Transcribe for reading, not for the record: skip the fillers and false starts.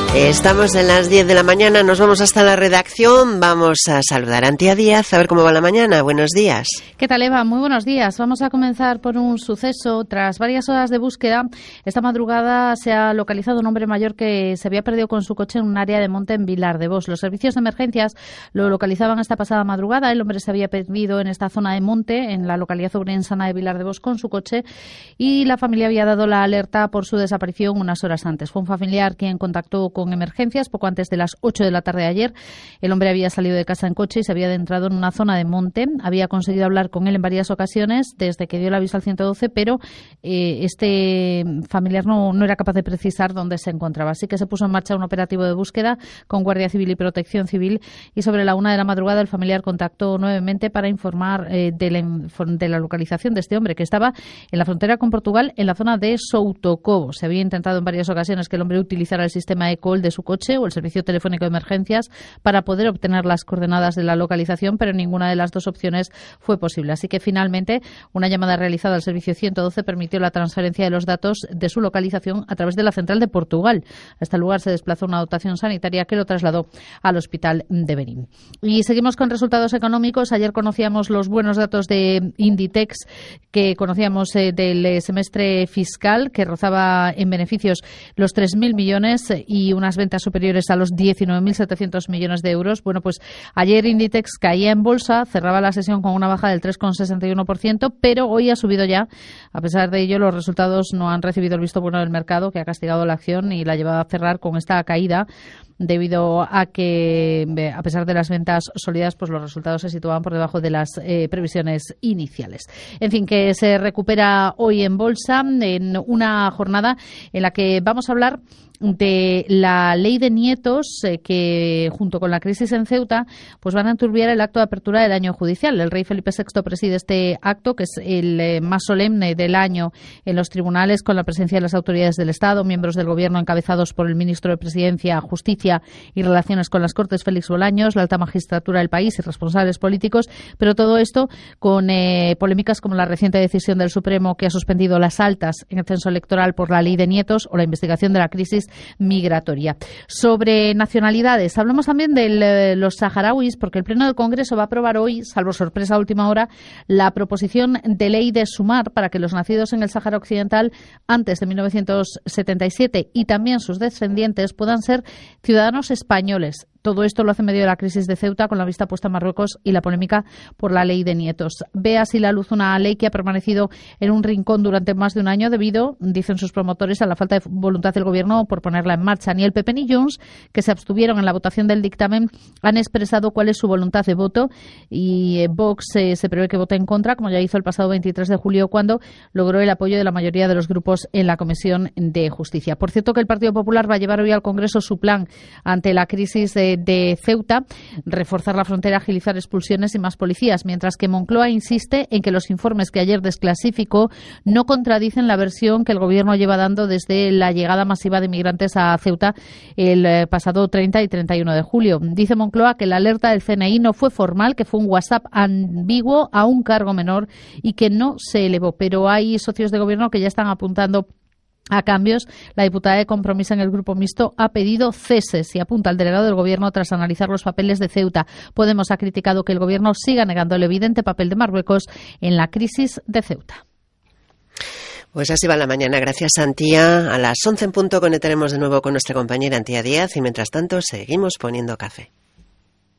Estamos en las 10 de la mañana, nos vamos hasta la redacción, vamos a saludar a Antía Díaz, a ver cómo va la mañana. Buenos días. ¿Qué tal, Eva? Muy buenos días. Vamos a comenzar por un suceso. Tras varias horas de búsqueda, esta madrugada se ha localizado un hombre mayor que se había perdido con su coche en un área de monte en Vilardevós. Los servicios de emergencias lo localizaban esta pasada madrugada. El hombre se había perdido en esta zona de monte, en la localidad ourensana de Vilardevós, con su coche, y la familia había dado la alerta por su desaparición unas horas antes. Fue un familiar quien contactó con emergencias poco antes de las 8 de la tarde de ayer. El hombre había salido de casa en coche y se había adentrado en una zona de monte. Había conseguido hablar con él en varias ocasiones desde que dio el aviso al 112, pero este familiar no era capaz de precisar dónde se encontraba. Así que se puso en marcha un operativo de búsqueda con Guardia Civil y Protección Civil, y sobre la 1 de la madrugada el familiar contactó nuevamente para informar de la localización de este hombre, que estaba en la frontera con Portugal, en la zona de Soutocobo. Se había intentado en varias ocasiones que el hombre utilizara el sistema eCall de su coche o el servicio telefónico de emergencias para poder obtener las coordenadas de la localización, pero ninguna de las dos opciones fue posible. Así que finalmente una llamada realizada al servicio 112 permitió la transferencia de los datos de su localización a través de la central de Portugal. A este lugar se desplazó una dotación sanitaria que lo trasladó al hospital de Berín. Y seguimos con resultados económicos. Ayer conocíamos los buenos datos de Inditex, que conocíamos del semestre fiscal, que rozaba en beneficios los 3.000 millones y unas ventas superiores a los 19.700 millones de euros. Bueno, pues ayer Inditex caía en bolsa, cerraba la sesión con una baja del 3,61%, pero hoy ha subido ya. A pesar de ello, los resultados no han recibido el visto bueno del mercado, que ha castigado la acción y la ha llevado a cerrar con esta caída, debido a que, a pesar de las ventas sólidas, pues los resultados se situaban por debajo de las previsiones iniciales. En fin, que se recupera hoy en bolsa en una jornada en la que vamos a hablar de la ley de nietos, que junto con la crisis en Ceuta pues van a enturbiar el acto de apertura del año judicial. El rey Felipe VI preside este acto, que es el más solemne del año en los tribunales, con la presencia de las autoridades del Estado, miembros del Gobierno encabezados por el ministro de Presidencia, Justicia y Relaciones con las Cortes, Félix Bolaños, la alta magistratura del país y responsables políticos, pero todo esto con polémicas como la reciente decisión del Supremo, que ha suspendido las altas en el censo electoral por la ley de nietos, o la investigación de la crisis migratoria. Sobre nacionalidades, hablamos también de los saharauis, porque el Pleno del Congreso va a aprobar hoy, salvo sorpresa a última hora, la proposición de ley de sumar para que los nacidos en el Sáhara Occidental antes de 1977 y también sus descendientes puedan ser ciudadanos españoles. Todo esto lo hace en medio de la crisis de Ceuta, con la vista puesta en Marruecos y la polémica por la ley de nietos. Ve así la luz una ley que ha permanecido en un rincón durante más de un año debido, dicen sus promotores, a la falta de voluntad del Gobierno por ponerla en marcha. Ni el PP ni Junts, que se abstuvieron en la votación del dictamen, han expresado cuál es su voluntad de voto, y Vox se prevé que vote en contra, como ya hizo el pasado 23 de julio, cuando logró el apoyo de la mayoría de los grupos en la Comisión de Justicia. Por cierto, que el Partido Popular va a llevar hoy al Congreso su plan ante la crisis de Ceuta: reforzar la frontera, agilizar expulsiones y más policías, mientras que Moncloa insiste en que los informes que ayer desclasificó no contradicen la versión que el Gobierno lleva dando desde la llegada masiva de migrantes a Ceuta el pasado 30 y 31 de julio. Dice Moncloa que la alerta del CNI no fue formal, que fue un WhatsApp ambiguo a un cargo menor y que no se elevó, pero hay socios de Gobierno que ya están apuntando a cambios. La diputada de Compromís en el Grupo Mixto ha pedido ceses y apunta al delegado del Gobierno tras analizar los papeles de Ceuta. Podemos ha criticado que el Gobierno siga negando el evidente papel de Marruecos en la crisis de Ceuta. Pues así va la mañana. Gracias, Antía. A las 11 en punto conectaremos de nuevo con nuestra compañera Antía Díaz y mientras tanto seguimos poniendo café.